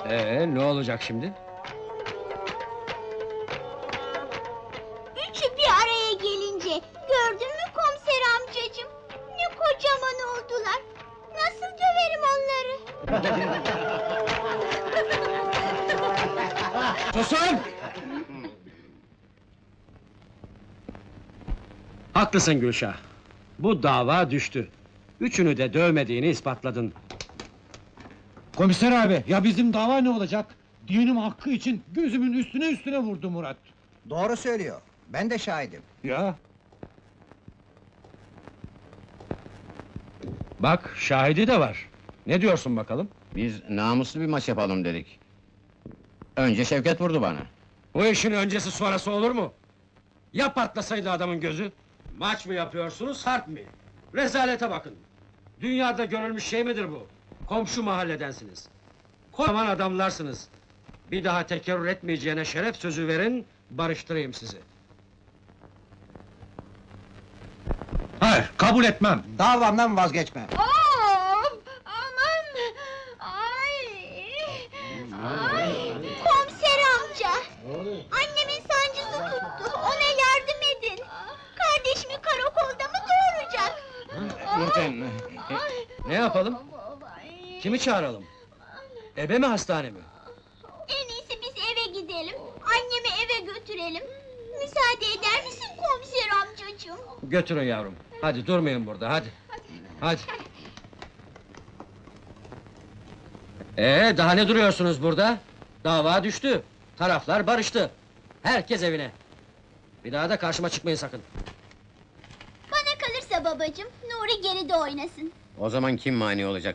Ne olacak şimdi? Üçü bir araya gelince, gördün mü komiser amcacığım? Ne kocaman oldular! Nasıl döverim onları? Susun! Haklısın Gülşah. Bu dava düştü. Üçünü de dövmediğini ispatladın. Komiser abi, ya bizim dava ne olacak? Dinim hakkı için gözümün üstüne vurdu Murat. Doğru söylüyor. Ben de şahidim. Ya, Bak, şahidi de var. Ne diyorsun bakalım? Biz namuslu bir maç yapalım dedik. Önce Şevket vurdu bana. Bu işin öncesi sonrası olur mu? Ya patlasaydı adamın gözü? Maç mı yapıyorsunuz, harp mi? Rezalete bakın! Dünyada görülmüş şey midir bu? Komşu mahalledensiniz. Kocaman adamlarsınız. Bir daha tekerrür etmeyeceğine şeref sözü verin, barıştırayım sizi. hayır, kabul etmem. Davamdan vazgeçmem. Of! Aman! Ay! Ay! Komiser amca! Annemin sancısı tuttu, ona yardım edin! Kardeşimi karakolda mı doğuracak? Nurten, Ne yapalım? Kimi çağıralım? Ebe mi, hastane mi? En iyisi biz eve gidelim, annemi eve götürelim. Müsaade eder misin komiser amcacığım? Götürün yavrum. Hadi durmayın burada, hadi. Hadi. Daha ne duruyorsunuz burada? Dava düştü. Taraflar barıştı. Herkes evine. Bir daha da karşıma çıkmayın sakın. Bana kalırsa babacığım, Nuri geride oynasın. o zaman kim mani olacak?